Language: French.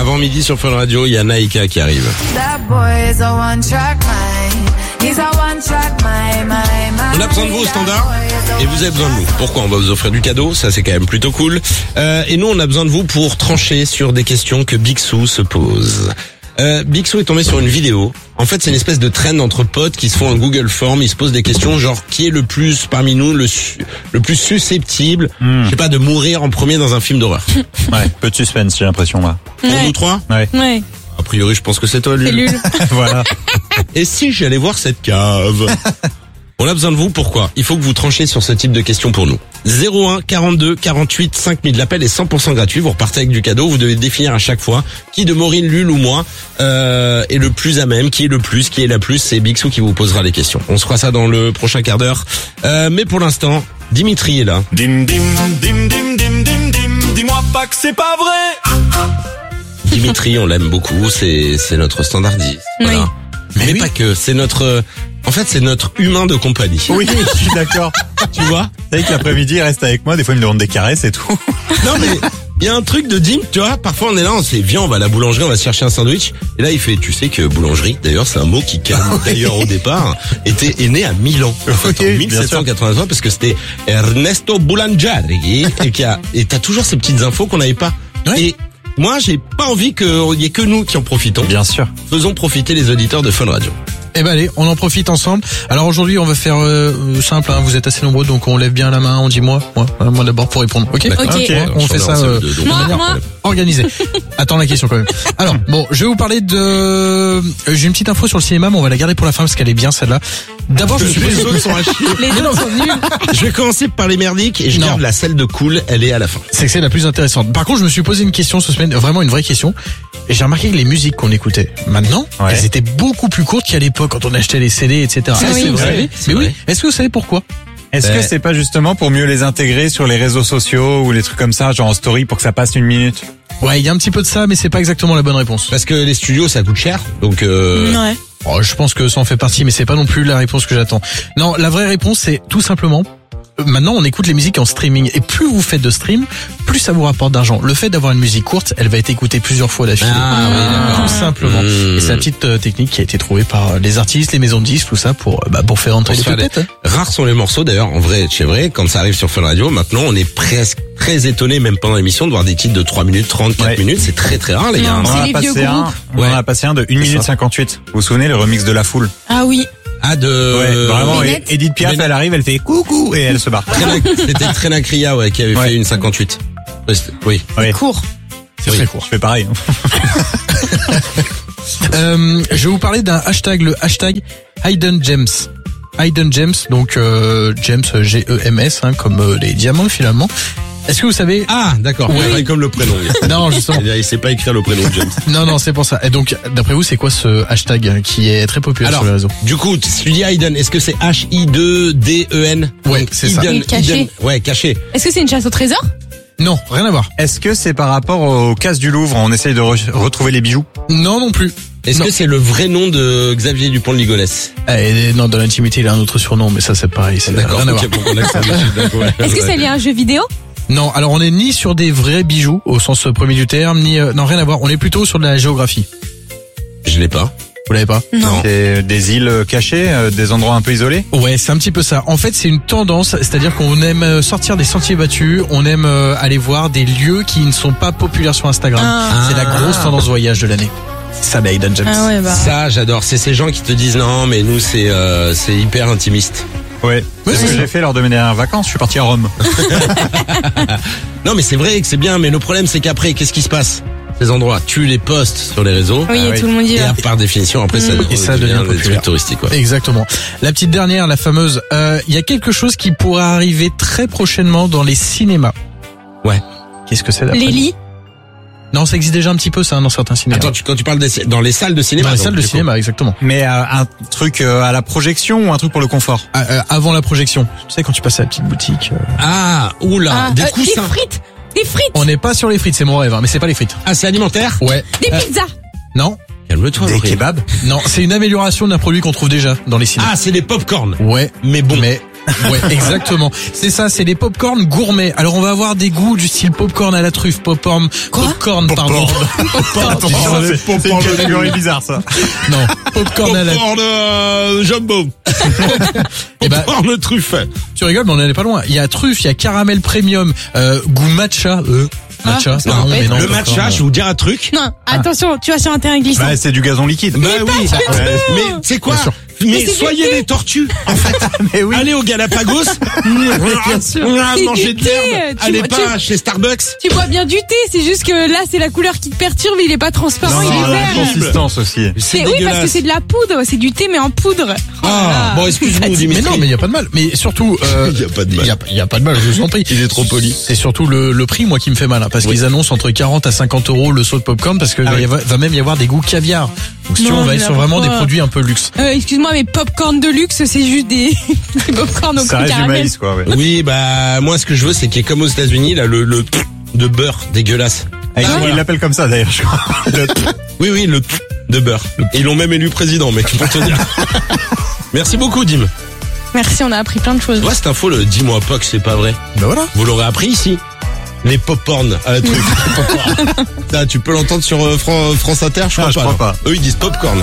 Avant midi sur Fun Radio, il y a Naïka qui arrive. On a besoin de vous au standard et vous avez besoin de nous. Pourquoi? On va vous offrir du cadeau, ça c'est quand même plutôt cool. Et nous on a besoin de vous pour trancher sur des questions que Bixou se pose. Bixou est tombé sur une vidéo. En fait, c'est une espèce de trend entre potes qui se font un Google Form. Ils se posent des questions genre qui est le plus parmi nous le plus susceptible, je sais pas, de mourir en premier dans un film d'horreur. Ouais, peu de suspense, j'ai l'impression là. Pour nous trois. Ouais. A priori, je pense que c'est toi, Lul. C'est Lul. Voilà. Et si j'allais voir cette cave? On a besoin de vous, pourquoi? Il faut que vous tranchiez sur ce type de questions pour nous. 01 42 48 5000. L'appel est 100% gratuit, vous repartez avec du cadeau, vous devez définir à chaque fois qui de Maureen, Lul ou moi est le plus à même, qui est le plus, qui est la plus, c'est Bixou qui vous posera les questions. On se fera ça dans le prochain quart d'heure. Mais pour l'instant, Dimitri est là. Dim dim dim dim dim dim dim, dis-moi pas que c'est pas vrai. Dimitri, on l'aime beaucoup, c'est notre standardiste. Voilà. Oui. Mais oui. pas que, c'est notre humain de compagnie. Oui, je suis d'accord. Tu vois? C'est vrai que l'après-midi, il reste avec moi, des fois il me demande des caresses et tout. Non mais il y a un truc de Dim, tu vois, parfois on est là, on se dit viens, on va à la boulangerie, on va se chercher un sandwich. Et là il fait, tu sais que boulangerie, d'ailleurs c'est un mot qui d'ailleurs au départ est né à Milan, en fait, Oui, en bien 1783, parce que c'était Ernesto Boulanger et t'as toujours ces petites infos qu'on n'avait pas. Ouais. Et moi j'ai pas envie qu'il y ait que nous qui en profitons. Bien sûr. Faisons profiter les auditeurs de Fun Radio. Eh ben allez, on en profite ensemble. Alors aujourd'hui, on va faire simple, hein, vous êtes assez nombreux, donc on lève bien la main, on dit moi d'abord pour répondre. OK? D'accord. Ok. On fait ça de manière moi. organisée. Attends la question quand même. Alors, bon, je vais vous parler de j'ai une petite info sur le cinéma, mais on va la garder pour la fin parce qu'elle est bien celle-là. D'abord, je me suis posé Les autres sont à chier. Les autres sont nuls. Je vais commencer par les merdiques et je Non. garde la celle de cool, elle est à la fin. c'est que c'est la plus intéressante. Par contre, je me suis posé une question ce semaine, vraiment une vraie question. Et j'ai remarqué que les musiques qu'on écoutait maintenant, Ouais. elles étaient beaucoup plus courtes qu'à l'époque quand on achetait les CD, etc. Ça, Est-ce c'est que vous vrai. savez C'est Mais oui. vrai. Est-ce que vous savez pourquoi? Est-ce que c'est pas justement pour mieux les intégrer sur les réseaux sociaux ou les trucs comme ça, genre en story pour que ça passe 1 minute? Ouais, il y a un petit peu de ça, mais c'est pas exactement la bonne réponse. Parce que les studios ça coûte cher, donc Ouais. Oh, je pense que ça en fait partie, mais c'est pas non plus la réponse que j'attends. Non, la vraie réponse, c'est tout simplement, maintenant on écoute les musiques en streaming, et plus vous faites de stream, plus ça vous rapporte d'argent. Le fait d'avoir une musique courte, elle va être écoutée plusieurs fois d'affilée. Ah, oui, d'accord. Tout simplement. Et c'est la petite technique qui a été trouvée par les artistes, les maisons de disques, tout ça, pour faire rentrer les Pour se faire pépettes. rares sont les morceaux d'ailleurs, en vrai, c'est vrai, quand ça arrive sur Fun Radio, maintenant on est presque très étonné, même pendant l'émission, de voir des titres de 3 minutes 30, 4 Ouais. minutes, c'est très très rare les gars. Non. On en C'est a les passé vieux un, groupes. on Ouais. en a passé un de 1 minute ça. 58. Vous vous souvenez, le remix de La Foule? Ah oui. Ah de... Vraiment, Bennett. Edith Piaf, elle arrive, elle fait coucou et elle se barre. C'était Trena Kriya, ouais, qui avait Ouais. fait une 58. Oui. Ouais. Court. C'est très court. Je fais pareil. Je vais vous parler d'un hashtag, le hashtag Hidden Gems. Hidden Gems, donc Gems, G-E-M-S, hein, comme les diamants finalement. Est-ce que vous savez... Ah, d'accord, pareil comme le prénom. Non, justement. Il sait pas écrire le prénom de James. Non, c'est pour ça. Et donc, d'après vous, c'est quoi ce hashtag qui est très populaire Alors, sur les réseaux? du coup, si tu dis Hidden, est-ce que c'est H-I-2-D-E-N? Ouais, Donc, c'est ça. Hidden, Et caché. Hidden. Ouais, caché. Est-ce que c'est une chasse au trésor? Non, rien à voir. Est-ce que c'est par rapport aux cases du Louvre? On essaye de retrouver les bijoux. Non, non plus. Est-ce Non. que c'est le vrai nom de Xavier Dupont de Ligonnès? Non, dans l'intimité, il a un autre surnom, mais ça, c'est pareil. C'est rien à voir. ok, pour qu'on accepte, d'accord, ouais. Est-ce que c'est lié à un jeu vidéo? Non, alors on est ni sur des vrais bijoux, au sens premier du terme, ni... non, rien à voir. On est plutôt sur de la géographie. Je l'ai pas. Vous l'avez pas? Non. C'est des îles cachées, des endroits un peu isolés. Ouais, c'est un petit peu ça. En fait, c'est une tendance, c'est-à-dire qu'on aime sortir des sentiers battus, on aime aller voir des lieux qui ne sont pas populaires sur Instagram. Ah. C'est la grosse tendance voyage de l'année. C'est ça, la Hidden Gems. Ah ouais, bah. Ça, j'adore. C'est ces gens qui te disent non, mais nous, c'est hyper intimiste. Ouais. C'est ce que j'ai fait lors de mes dernières vacances. Je suis parti à Rome. Non, mais c'est vrai que c'est bien, mais le problème, c'est qu'après, qu'est-ce qui se passe? Ces endroits, tu les postes sur les réseaux. Oui, et tout le monde y Et va. par définition, après, Et ça devient des populaire. trucs touristiques, ouais. Exactement. La petite dernière, la fameuse, il y a quelque chose qui pourrait arriver très prochainement dans les cinémas. Ouais. Qu'est-ce que c'est d'après Les lits? Non, ça existe déjà un petit peu ça dans certains cinémas. Attends, quand tu parles dans les salles de cinéma. dans les donc, salles de du coup. cinéma, exactement. Mais un truc à la projection ou un truc pour le confort? Avant la projection. Tu sais, quand tu passes à la petite boutique. Ah, oula, des des coussins. frites! Des frites! On n'est pas sur les frites, c'est mon rêve, hein, mais c'est pas les frites. Ah, c'est alimentaire? Ouais. Des pizzas! Non. Calme-toi, Des Laurie. kebabs? Non, c'est une amélioration d'un produit qu'on trouve déjà dans les cinémas. Ah, c'est des pop-corn. Ouais. Mais bon. Mais Ouais, exactement. C'est ça, c'est des popcorn gourmets. Alors on va avoir des goûts du style popcorn à la truffe, popcorn, pardon. Attends, c'est une catégorie bizarre ça. Non, popcorn à la Popcorn jumbo. Eh ben, Popcorn truffé. tu rigoles, mais on n'en est pas loin. Il y a truffe, il y a caramel premium, goût matcha, matcha, Ah, non, mais non. Le popcorn, matcha, je vais vous dire un truc. Non, attention, tu vas sur un terrain glissant. Bah, c'est du gazon liquide. Bah oui, Ouais. mais c'est quoi? Bien sûr. Mais Mais c'est soyez du thé. des tortues, en fait. Mais oui. Allez au Galapagos. C'est Manger du de l'herbe. thé. Allez Tu- pas chez Starbucks. Tu bois bien du thé, c'est juste que là, c'est la couleur qui te perturbe, il est pas transparent, il est la vert. consistance aussi. C'est Oui, parce que dégueulasse. c'est de la poudre, c'est du thé mais en poudre. Oh là Ah, là. bon, excuse-nous, Mais Dimitri. non, mais il y a pas de mal. Mais surtout, Il y a pas de mal. Il y a pas de mal, je vous en prie. Il est trop poli. C'est surtout le prix, moi, qui me fait mal, hein, parce qu'ils annoncent entre 40 à 50 euros le saut de popcorn, parce que va même y avoir des goûts caviar. Donc si tu veux, Non, on va mais être sur vraiment des pourquoi produits un peu luxe. Excuse-moi, mais popcorn de luxe, c'est juste des popcorn au Ça reste du caramel. maïs quoi. Ouais. Oui, bah moi ce que je veux c'est qu'il y ait comme aux États-Unis là le de beurre dégueulasse. Il l'appelle comme ça d'ailleurs, je crois. Oui, le de beurre. Et ils l'ont même élu président, mec, pour te dire. Merci beaucoup, Dim. Merci, on a appris plein de choses. Ouais, cette info, le dis-moi pas que c'est pas vrai. Ben voilà. Vous l'aurez appris ici. Les pop-corn à la truc. Ça, tu peux l'entendre sur France Inter, je crois Ah, je pas. crois non. pas. Eux, ils disent popcorn.